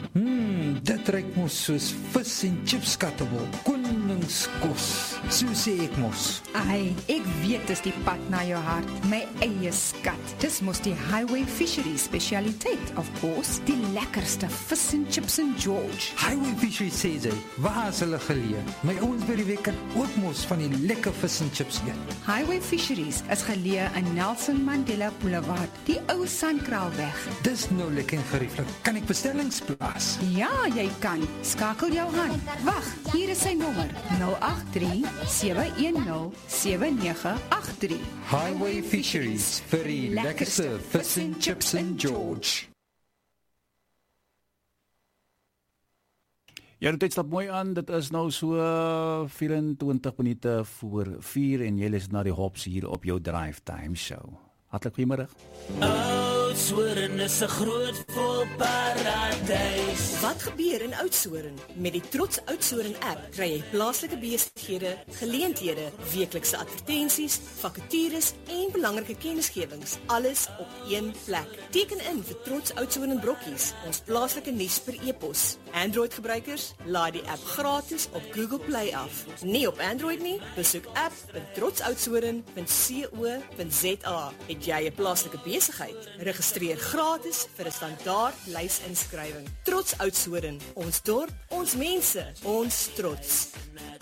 Dit ruik mos soos vis en chips skattebol. Koningskos, so sê ek mos. Ai, ek weet dis die pad na jou hart. My eie skat. Dis mos die Highway Fisheries spesialiteit, of course. Die lekkerste vis en chips in George. Highway Fisheries sê sy, waar is hulle geleë? My ouens by die week kan ook mos van die lekker vis en chips eet. Highway Fisheries is geleë in Nelson Mandela Boulevard, die ou Sandkraalweg. Dis nou lekker en gerieflik. Kan ek bestellings plaas? Ja, jy kan. Skakel jou aan. Wag, hier is sy nommer. 083-710-7983. Highway Fisheries vir die lekkerste vis en chips in George. Ja, die tyd stap mooi aan, dit is nou so 24 minute voor 4 en jy luister na die Hops hier op jou Drive Time Show. Hartlik goeiemôre. Oudtshoorn is 'n groot vol paradys. Wat gebeur in Oudtshoorn? Met die Trots Oudtshoorn app kry jy plaaslike besighede, geleenthede, weeklikse advertensies, vakatures en belangrike kennisgewings, alles op een plek. Teken in vir Trots Oudtshoorn brokkies, ons plaaslike nuus per e-pos. Android-gebruikers, laai die app gratis op Google Play af. Nie op Android nie? Besoek app.trotsoudtshoorn.co.za. Het jy 'n plaaslike besigheid? Registreer gratis vir 'n standaard lysinskrywing. Trots Oudtshoorn, ons dorp, ons mense, ons trots.